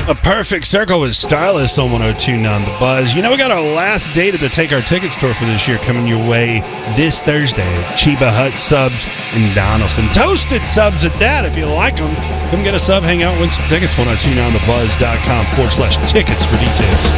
A perfect circle with Stylus on 102.9 The Buzz. You know, we got our last date at the Take Our Tickets tour for this year coming your way this Thursday. Chiba Hut Subs in Donaldson. Toasted subs at that. If you like them, come get a sub, hang out, win some tickets. 1029thebuzz.com/tickets for details.